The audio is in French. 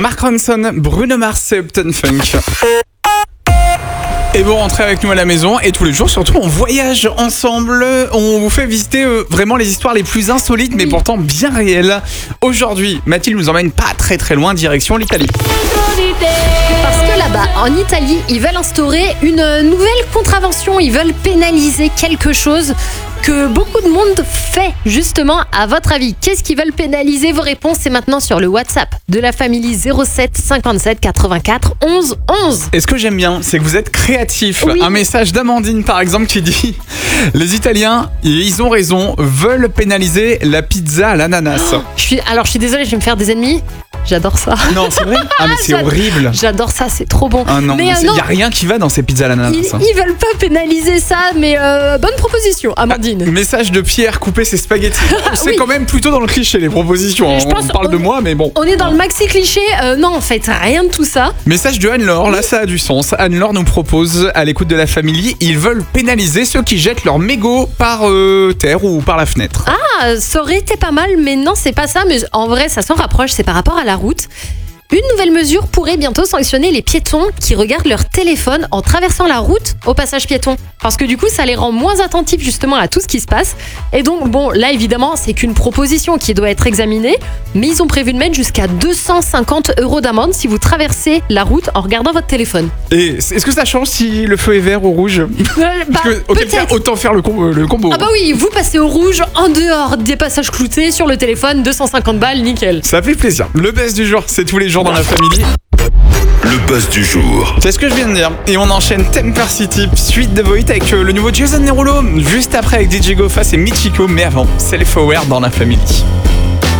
Mark Ronson, Bruno Mars et Upton Funk. Et vous rentrez avec nous à la maison et tous les jours surtout on voyage ensemble, on vous fait visiter vraiment les histoires les plus insolites mais pourtant bien réelles. Aujourd'hui, Mathilde nous emmène pas très très loin, direction l'Italie. Parce que là-bas, en Italie, ils veulent instaurer une nouvelle contravention, ils veulent pénaliser quelque chose que beaucoup de monde fait justement. À votre avis, qu'est-ce qu'ils veulent pénaliser? Vos réponses, c'est maintenant sur le WhatsApp de la famille 07 57 84 11 11. Et ce que j'aime bien, c'est que vous êtes créatifs. Oui. Un message d'Amandine par exemple qui dit les Italiens, ils ont raison, veulent pénaliser la pizza à l'ananas. Je suis désolée, je vais me faire des ennemis. J'adore ça. Non, c'est vrai? Ah mais c'est horrible. J'adore ça, c'est trop bon. Ah non, mais il n'y a rien qui va dans ces pizzas à l'ananas. ils veulent pas pénaliser ça, mais bonne proposition, Amandine. Message de Pierre, couper ses spaghettis. C'est Oui. quand même plutôt dans le cliché les propositions. Je pense On parle de moi mais bon. On est dans le maxi cliché. Non, en fait, rien de tout ça. Message de Anne-Laure, là ça a du sens. Anne-Laure nous propose, à l'écoute de la famille, ils veulent pénaliser ceux qui jettent leurs mégots par terre ou par la fenêtre. Ah, ça aurait été pas mal, mais non, c'est pas ça. Mais en vrai, ça s'en rapproche, c'est par rapport à la route. Une nouvelle mesure pourrait bientôt sanctionner les piétons qui regardent leur téléphone en traversant la route au passage piéton. Parce que du coup, ça les rend moins attentifs justement à tout ce qui se passe. Et donc, bon, là évidemment, c'est qu'une proposition qui doit être examinée, mais ils ont prévu de mettre jusqu'à 250 € d'amende si vous traversez la route en regardant votre téléphone. Et est-ce que ça change si le feu est vert ou rouge? Parce que, auquel cas, peut-être. autant faire le combo. Ah bah oui, vous passez au rouge en dehors des passages cloutés sur le téléphone, 250 balles, nickel. Ça fait plaisir. Le best du jour, c'est tous les jours dans la famille. Le buzz du jour. C'est ce que je viens de dire. Et on enchaîne Temper City, suite de Void avec le nouveau Jason Derulo. Juste après avec DJ Goffas et Michiko. Mais avant, Self Aware dans la famille.